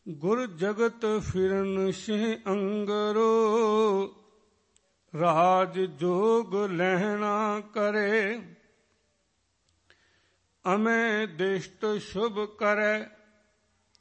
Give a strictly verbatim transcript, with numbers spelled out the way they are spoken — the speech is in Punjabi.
ਗੁਰ ਜਗਤ ਫਿਰਨ ਸਿਹ ਅੰਗਰੋ, ਰਾਜ ਜੋਗ ਲਹਿਣਾ ਕਰੇ। ਅਮੈ ਦਿਸ਼ਟ ਸ਼ੁਭ ਕਰੈ,